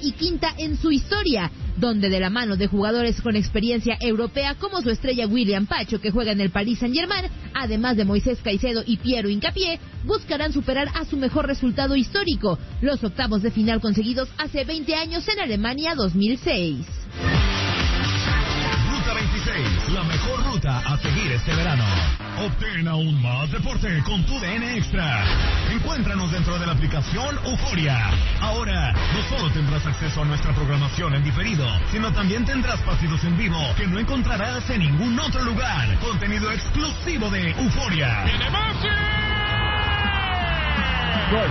y quinta en su historia, donde de la mano de jugadores con experiencia europea como su estrella William Pacho, que juega en el Paris Saint-Germain, además de Moisés Caicedo y Piero Hincapié, buscarán superar a su mejor resultado histórico, los octavos de final conseguidos hace 20 años en Alemania 2006. Ruta 26, la mejor ruta a seguir este verano. Obtén aún más deporte con tu DN Extra. Encuéntranos dentro de la aplicación Euforia. Ahora, no solo tendrás acceso a nuestra programación en diferido, sino también tendrás partidos en vivo que no encontrarás en ningún otro lugar. Contenido exclusivo de Euforia. ¡Tiene Messi! ¡Gol!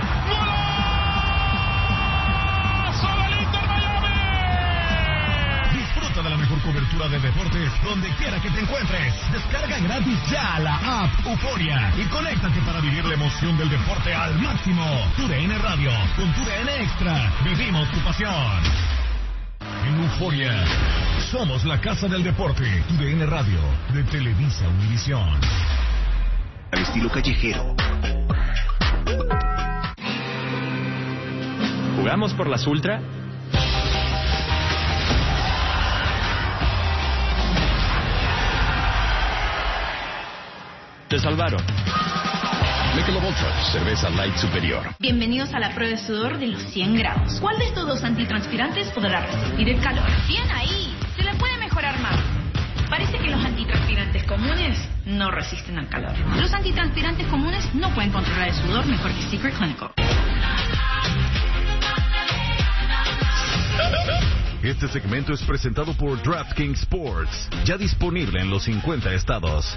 De la mejor cobertura de deportes donde quiera que te encuentres. Descarga gratis ya la app Euforia y conéctate para vivir la emoción del deporte al máximo. Tu DN Radio, con tu DN Extra, vivimos tu pasión. En Euforia, somos la casa del deporte. Tu DN Radio, de Televisa Univisión. Al estilo callejero. ¿Jugamos por las Ultra? Te salvaron. Michelob Ultra, cerveza light superior. Bienvenidos a la prueba de sudor de los 100 grados. ¿Cuál de estos dos antitranspirantes podrá resistir el calor? Bien ahí, se le puede mejorar más. Parece que los antitranspirantes comunes no resisten al calor. Los antitranspirantes comunes no pueden controlar el sudor mejor que Secret Clinical. Este segmento es presentado por DraftKings Sports, ya disponible en los 50 estados.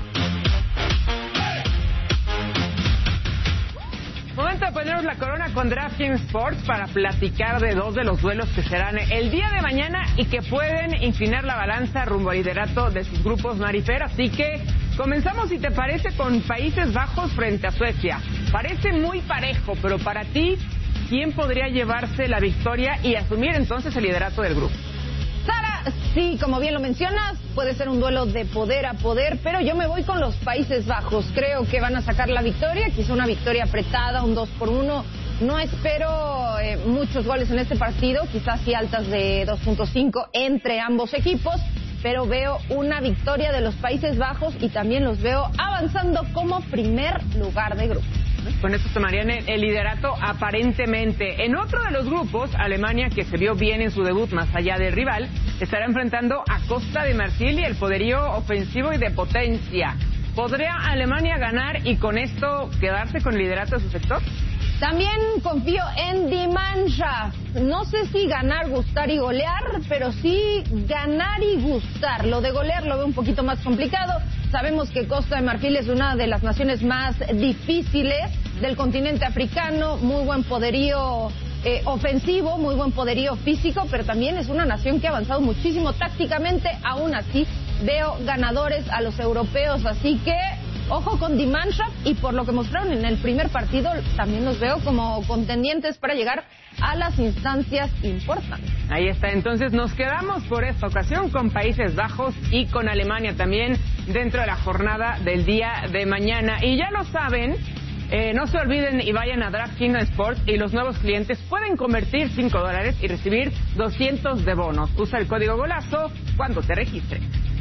Momento de ponernos la corona con DraftKings Sports para platicar de dos de los duelos que serán el día de mañana y que pueden inclinar la balanza rumbo al liderato de sus grupos, Marifer. Así que comenzamos, si te parece, con Países Bajos frente a Suecia. Parece muy parejo, pero para ti, ¿quién podría llevarse la victoria y asumir entonces el liderato del grupo? Sara, sí, como bien lo mencionas, puede ser un duelo de poder a poder, pero yo me voy con los Países Bajos. Creo que van a sacar la victoria, quizá una victoria apretada, un 2-1. No espero muchos goles en este partido, quizás sí altas de 2.5 entre ambos equipos, pero veo una victoria de los Países Bajos y también los veo avanzando como primer lugar de grupo. Con esto tomarían el liderato aparentemente. En otro de los grupos, Alemania, que se vio bien en su debut más allá del rival, estará enfrentando a Costa de Marfil y el poderío ofensivo y de potencia. ¿Podría Alemania ganar y con esto quedarse con el liderato de su sector? También confío en Die Mannschaft. No sé si ganar, gustar y golear, pero sí ganar y gustar. Lo de golear lo veo un poquito más complicado. Sabemos que Costa de Marfil es una de las naciones más difíciles del continente africano, muy buen poderío ofensivo, muy buen poderío físico, pero también es una nación que ha avanzado muchísimo tácticamente. Aún así, veo ganadores a los europeos, así que ojo con Die Mannschaft, y por lo que mostraron en el primer partido, también los veo como contendientes para llegar a las instancias importantes. Ahí está, entonces nos quedamos por esta ocasión con Países Bajos y con Alemania también dentro de la jornada del día de mañana. Y ya lo saben, no se olviden y vayan a DraftKings Sports, y los nuevos clientes pueden convertir $5 y recibir 200 de bonos. Usa el código GOLAZO cuando te registres.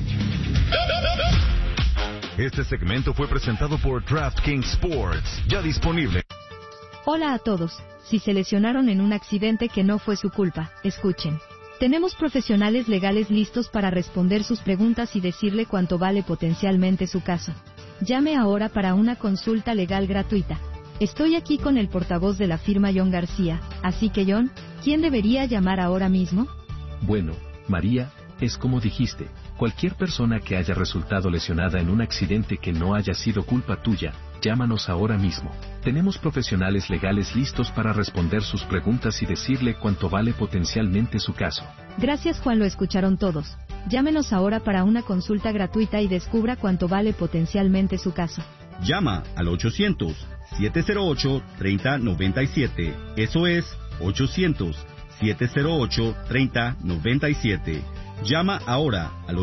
Este segmento fue presentado por DraftKings Sports, ya disponible. Hola a todos. Si se lesionaron en un accidente que no fue su culpa, escuchen. Tenemos profesionales legales listos para responder sus preguntas y decirle cuánto vale potencialmente su caso. Llame ahora para una consulta legal gratuita. Estoy aquí con el portavoz de la firma John García, así que John, ¿quién debería llamar ahora mismo? Bueno, María, es como dijiste, cualquier persona que haya resultado lesionada en un accidente que no haya sido culpa tuya, llámanos ahora mismo. Tenemos profesionales legales listos para responder sus preguntas y decirle cuánto vale potencialmente su caso. Gracias, Juan, lo escucharon todos. Llámenos ahora para una consulta gratuita y descubra cuánto vale potencialmente su caso. Llama al 800-708-3097. Eso es 800-708-3097. Llama ahora al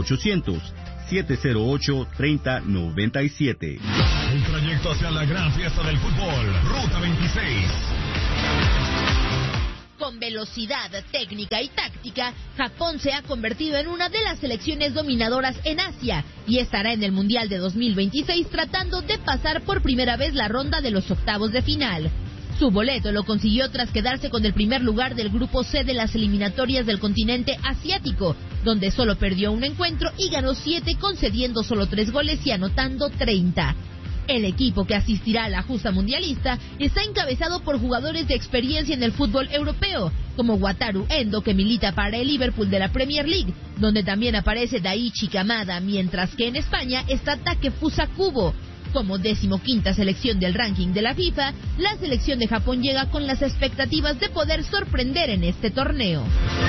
800-708-3097. El trayecto hacia la gran fiesta del fútbol, Ruta 26. Con velocidad velocidad, técnica y táctica, Japón se ha convertido en una de las selecciones dominadoras en Asia y estará en el Mundial de 2026 tratando de pasar por primera vez la ronda de los octavos de final. Su boleto lo consiguió tras quedarse con el primer lugar del grupo C de las eliminatorias del continente asiático, donde solo perdió un encuentro y ganó 7, concediendo solo 3 goles y anotando 30. El equipo que asistirá a la justa mundialista está encabezado por jugadores de experiencia en el fútbol europeo, como Wataru Endo, que milita para el Liverpool de la Premier League, donde también aparece Daichi Kamada, mientras que en España está Takefusa Kubo. Como 15ª selección del ranking de la FIFA, la selección de Japón llega con las expectativas de poder sorprender en este torneo.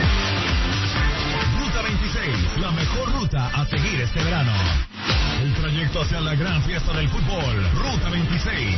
Ruta 26, la mejor ruta a seguir este verano. El trayecto hacia la gran fiesta del fútbol, Ruta 26.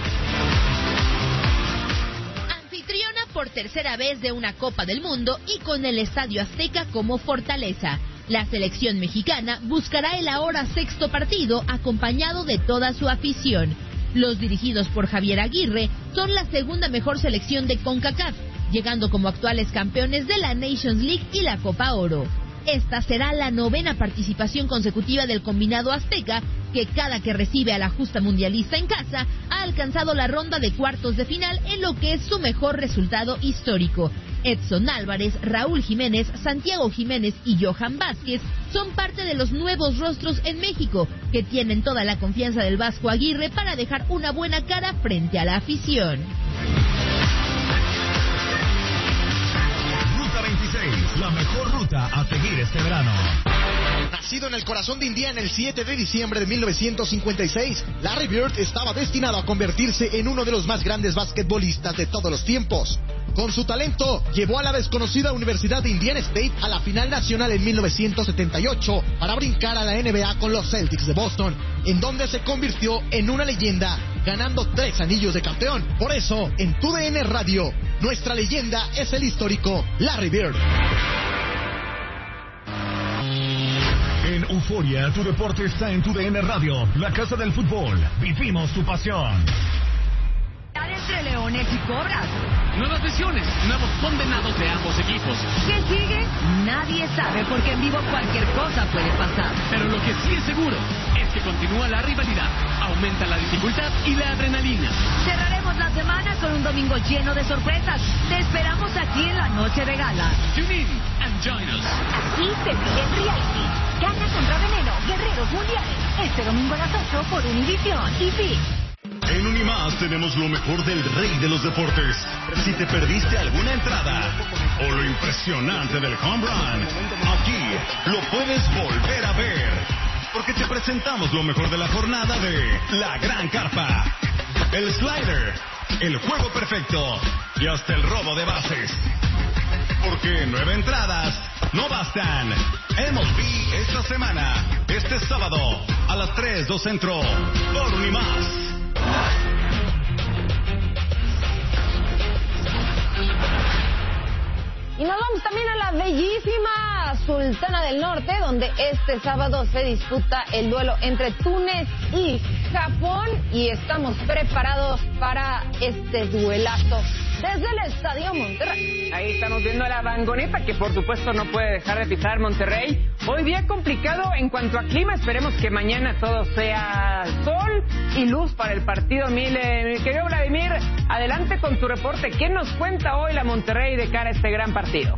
Anfitriona por tercera vez de una Copa del Mundo y con el Estadio Azteca como fortaleza, la selección mexicana buscará el ahora 6º partido acompañado de toda su afición. Los dirigidos por Javier Aguirre son la segunda mejor selección de CONCACAF, llegando como actuales campeones de la Nations League y la Copa Oro. Esta será la 9ª participación consecutiva del combinado azteca, que cada que recibe a la justa mundialista en casa, ha alcanzado la ronda de cuartos de final en lo que es su mejor resultado histórico. Edson Álvarez, Raúl Jiménez, Santiago Jiménez y Johan Vázquez son parte de los nuevos rostros en México, que tienen toda la confianza del Vasco Aguirre para dejar una buena cara frente a la afición. Ruta 26, la mejor ruta a seguir este verano. Nacido en el corazón de Indiana el 7 de diciembre de 1956, Larry Bird estaba destinado a convertirse en uno de los más grandes basquetbolistas de todos los tiempos. Con su talento, llevó a la desconocida Universidad de Indiana State a la final nacional en 1978 para brincar a la NBA con los Celtics de Boston, en donde se convirtió en una leyenda, ganando 3 anillos de campeón. Por eso, en TUDN Radio, nuestra leyenda es el histórico Larry Bird. En Euforia, tu deporte está en TUDN Radio, la casa del fútbol. Vivimos tu pasión. Entre Leones y Cobras. Nuevas lesiones, nuevos condenados de ambos equipos. ¿Qué sigue? Nadie sabe, porque en vivo cualquier cosa puede pasar. Pero lo que sí es seguro es que continúa la rivalidad, aumenta la dificultad y la adrenalina. Cerraremos la semana con un domingo lleno de sorpresas. Te esperamos aquí en la noche de gala. Tune in and join us. Aquí se vive el reality. Gana contra Veneno, Guerreros Mundiales. Este domingo a las 8 por Univision y ViX. En Unimás tenemos lo mejor del rey de los deportes. Si te perdiste alguna entrada o lo impresionante del home run, aquí lo puedes volver a ver. Porque te presentamos lo mejor de la jornada de La Gran Carpa, el slider, el juego perfecto y hasta el robo de bases. Porque 9 entradas no bastan. MLB esta semana, este sábado a las 3, 2 Centro, por Unimás. Y nos vamos también a la bellísima Sultana del Norte, donde este sábado se disputa el duelo entre Túnez y Japón, y estamos preparados para este duelazo desde el Estadio Monterrey. Ahí estamos viendo a la Bangoneta, que por supuesto no puede dejar de pisar Monterrey. Hoy día complicado en cuanto a clima, esperemos que mañana todo sea sol y luz para el partido. Mi querido Vladimir, adelante con tu reporte. ¿Qué nos cuenta hoy la Monterrey de cara a este gran partido?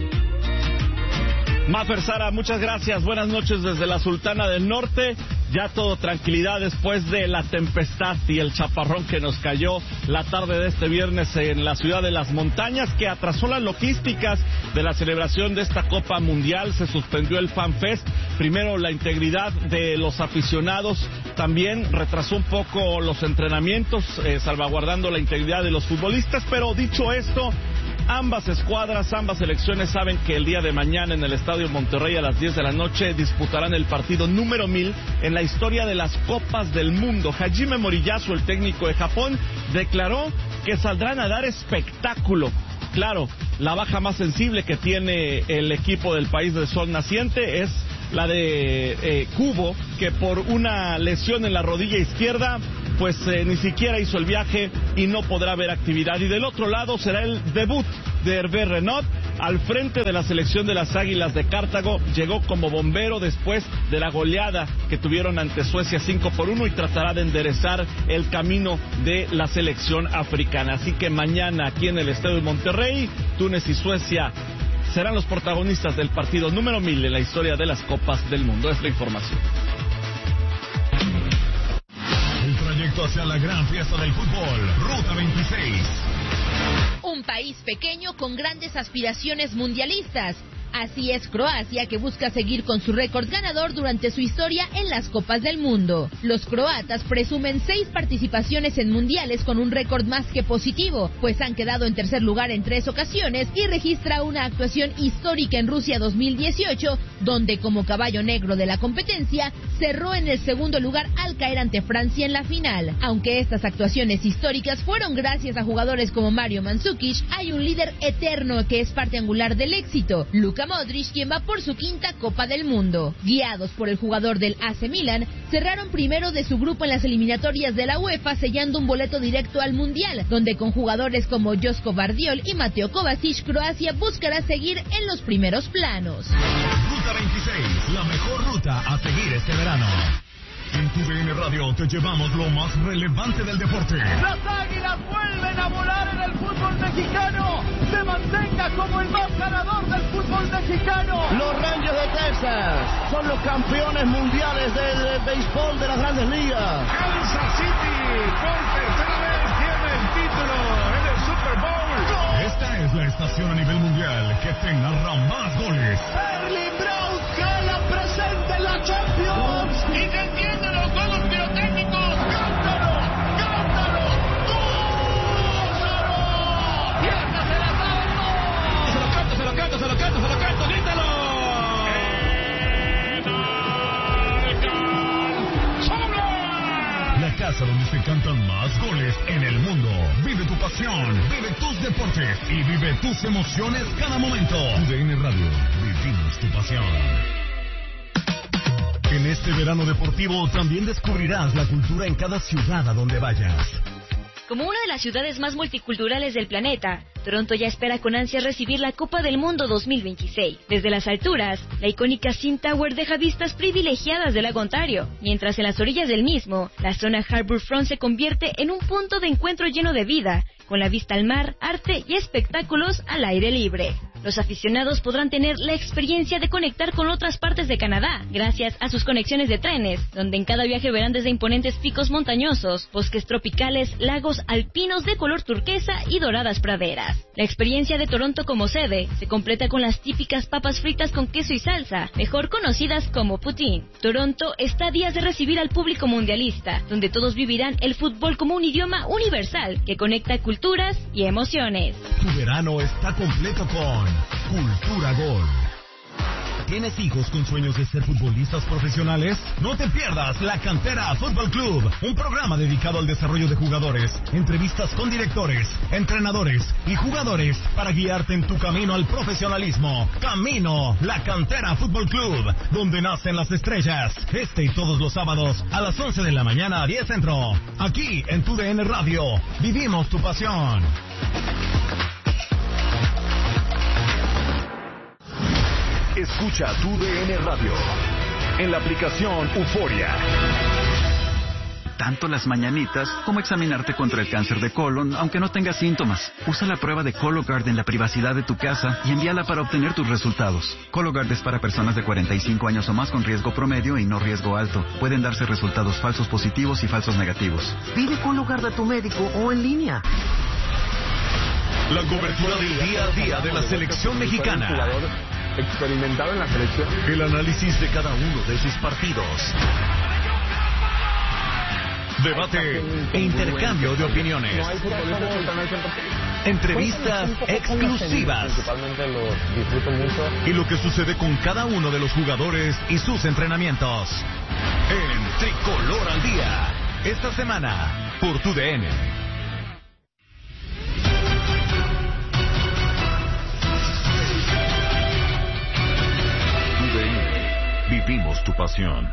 Mafer, Sara, muchas gracias. Buenas noches desde la Sultana del Norte. Ya todo tranquilidad después de la tempestad y el chaparrón que nos cayó la tarde de este viernes en la ciudad de las montañas, que atrasó las logísticas de la celebración de esta Copa Mundial. Se suspendió el Fan Fest. Primero, la integridad de los aficionados. También retrasó un poco los entrenamientos, salvaguardando la integridad de los futbolistas. Pero dicho esto, ambas escuadras, ambas selecciones saben que el día de mañana en el Estadio Monterrey a las 10 de la noche disputarán el partido número 1000 en la historia de las Copas del Mundo. Hajime Moriyasu, el técnico de Japón, declaró que saldrán a dar espectáculo. Claro, la baja más sensible que tiene el equipo del país del sol naciente es la de Kubo, que por una lesión en la rodilla izquierda pues ni siquiera hizo el viaje y no podrá haber actividad. Y del otro lado será el debut de Hervé Renard, al frente de la selección de las Águilas de Cartago. Llegó como bombero después de la goleada que tuvieron ante Suecia 5-1 y tratará de enderezar el camino de la selección africana. Así que mañana aquí en el Estadio de Monterrey, Túnez y Suecia serán los protagonistas del partido número 1000 en la historia de las Copas del Mundo. Es la información. El trayecto hacia la gran fiesta del fútbol, Ruta 26. Un país pequeño con grandes aspiraciones mundialistas. Así es Croacia, que busca seguir con su récord ganador durante su historia en las Copas del Mundo. Los croatas presumen 6 participaciones en mundiales con un récord más que positivo, pues han quedado en tercer lugar en 3 ocasiones y registra una actuación histórica en Rusia 2018, donde como caballo negro de la competencia cerró en el segundo lugar al caer ante Francia en la final. Aunque estas actuaciones históricas fueron gracias a jugadores como Mario Mandzukic, hay un líder eterno que es parte angular del éxito, Luka Modric, quien va por su 5ª Copa del Mundo. Guiados por el jugador del AC Milan, cerraron primero de su grupo en las eliminatorias de la UEFA, sellando un boleto directo al Mundial, donde con jugadores como Josko Vardiol y Mateo Kovacic, Croacia buscará seguir en los primeros planos. Ruta 26, la mejor ruta a seguir este verano. En TUDN Radio te llevamos lo más relevante del deporte. Las Águilas vuelven a volar en el fútbol mexicano. Se mantenga como el más ganador del fútbol mexicano. Los Rangers de Texas son los campeones mundiales del béisbol de las Grandes Ligas. Kansas City por tercera vez tiene el título en el Super Bowl. Esta es la estación a nivel mundial que te narra más goles. Erling Braut Haaland presente en la Champions. Y se entienden los juegos pirotécnicos. ¡Cántalo! ¡Cántalo! ¡Gózalo! ¡Pierna se la damos! ¡Se lo canto, se lo canto, se lo canto, se lo canto! ¡Grítalo! La casa donde se cantan más goles en el mundo. Vive tu pasión, vive tus deportes y vive tus emociones cada momento. TUDN Radio, vivimos tu pasión. En este verano deportivo también descubrirás la cultura en cada ciudad a donde vayas. Como una de las ciudades más multiculturales del planeta, Toronto ya espera con ansias recibir la Copa del Mundo 2026. Desde las alturas, la icónica CN Tower deja vistas privilegiadas del lago Ontario, mientras en las orillas del mismo, la zona Harbourfront se convierte en un punto de encuentro lleno de vida, con la vista al mar, arte y espectáculos al aire libre. Los aficionados podrán tener la experiencia de conectar con otras partes de Canadá, gracias a sus conexiones de trenes, donde en cada viaje verán desde imponentes picos montañosos, bosques tropicales, lagos alpinos de color turquesa y doradas praderas. La experiencia de Toronto como sede se completa con las típicas papas fritas con queso y salsa, mejor conocidas como poutine. Toronto está a días de recibir al público mundialista, donde todos vivirán el fútbol como un idioma universal que conecta culturas y emociones. Tu verano está completo con Cultura Gol. ¿Tienes hijos con sueños de ser futbolistas profesionales? No te pierdas La Cantera Fútbol Club, un programa dedicado al desarrollo de jugadores, entrevistas con directores, entrenadores y jugadores para guiarte en tu camino al profesionalismo. Camino La Cantera Fútbol Club, donde nacen las estrellas. Este y todos los sábados a las 11 de la mañana a 10 centro. Aquí en TUDN Radio, vivimos tu pasión. Escucha TUDN Radio en la aplicación Euforia. Tanto las mañanitas como examinarte contra el cáncer de colon, aunque no tengas síntomas. Usa la prueba de Cologuard en la privacidad de tu casa y envíala para obtener tus resultados. Cologuard es para personas de 45 años o más con riesgo promedio y no riesgo alto. Pueden darse resultados falsos positivos y falsos negativos. Pide Cologuard a tu médico o en línea. La cobertura del día a día de la selección mexicana. Experimentado en la selección. El análisis de cada uno de sus partidos. Debate e intercambio de opiniones. Entrevistas exclusivas. Principalmente lo disfruto mucho. Y lo que sucede con cada uno de los jugadores y sus entrenamientos. En Tricolor al Día. Esta semana por TUDN. Vivimos tu pasión.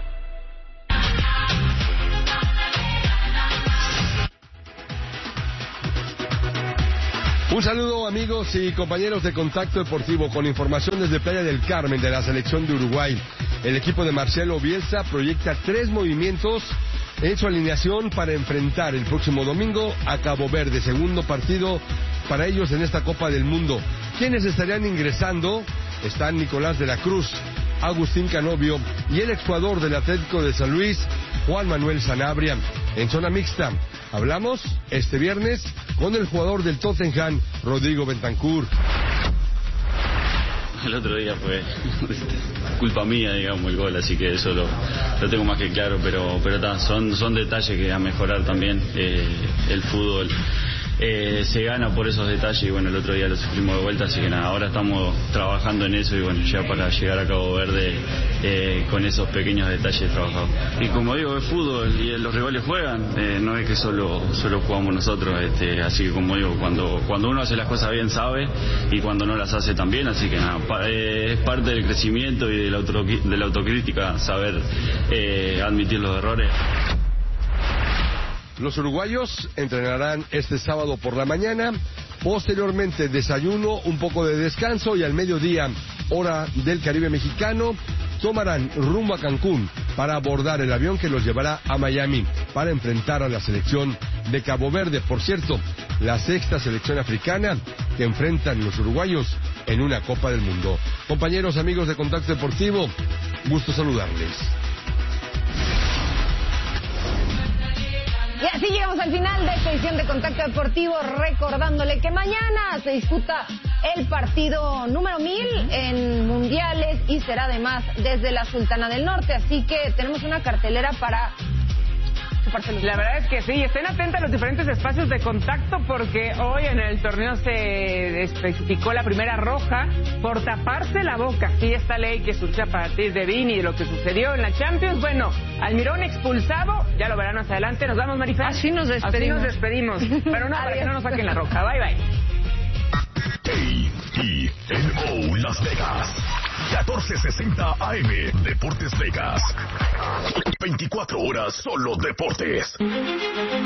Un saludo amigos y compañeros de Contacto Deportivo con información desde Playa del Carmen de la selección de Uruguay. El equipo de Marcelo Bielsa proyecta 3 movimientos en su alineación para enfrentar el próximo domingo a Cabo Verde, segundo partido para ellos en esta Copa del Mundo. ¿Quiénes estarían ingresando? Están Nicolás de la Cruz, Agustín Canovio y el exjugador del Atlético de San Luis, Juan Manuel Sanabria. En zona mixta, hablamos este viernes con el jugador del Tottenham, Rodrigo Bentancur. El otro día fue culpa mía, digamos, el gol, así que eso lo tengo más que claro, pero son detalles que a mejorar también. El fútbol se gana por esos detalles y bueno, el otro día lo sufrimos de vuelta, así que nada, ahora estamos trabajando en eso y bueno, ya para llegar a Cabo Verde con esos pequeños detalles trabajados. Y como digo, es fútbol y los rivales juegan, no es que solo jugamos nosotros, así que como digo, cuando uno hace las cosas bien sabe y cuando no las hace también, así que nada, es parte del crecimiento y de la autocrítica saber admitir los errores. Los uruguayos entrenarán este sábado por la mañana, posteriormente desayuno, un poco de descanso y al mediodía, hora del Caribe mexicano, tomarán rumbo a Cancún para abordar el avión que los llevará a Miami para enfrentar a la selección de Cabo Verde. Por cierto, la 6ª selección africana que enfrentan los uruguayos en una Copa del Mundo. Compañeros, amigos de Contacto Deportivo, gusto saludarles. Y así llegamos al final de esta edición de Contacto Deportivo, recordándole que mañana se disputa el partido número 1000 en mundiales y será además desde la Sultana del Norte, así que tenemos una cartelera para La verdad es que sí, estén atentos a los diferentes espacios de contacto porque hoy en el torneo se especificó la primera roja por taparse la boca. Sí, esta ley que surge a partir de Vini y de lo que sucedió en la Champions. Bueno, Almirón expulsado, ya lo verán más adelante. Nos vamos, Marifer. Así nos despedimos. Pero no, para que no nos saquen la roja. Bye, bye. KTNO Las Vegas 1460 AM Deportes Vegas 24 horas solo deportes.